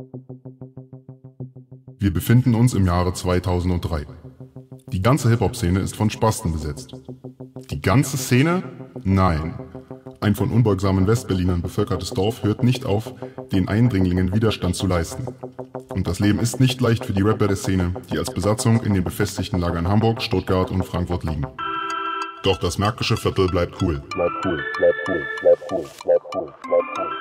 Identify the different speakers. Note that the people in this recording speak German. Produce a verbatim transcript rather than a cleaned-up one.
Speaker 1: Wir befinden uns im Jahre zweitausenddrei. Die ganze Hip-Hop-Szene ist von Spasten besetzt. Die ganze Szene? Nein. Ein von unbeugsamen Westberlinern bevölkertes Dorf hört nicht auf, den Eindringlingen Widerstand zu leisten. Und das Leben ist nicht leicht für die Rapper der Szene, die als Besatzung in den befestigten Lagern Hamburg, Stuttgart und Frankfurt liegen. Doch das märkische Viertel bleibt cool.
Speaker 2: Bleib cool, bleib cool, bleib cool, bleib cool, bleib cool.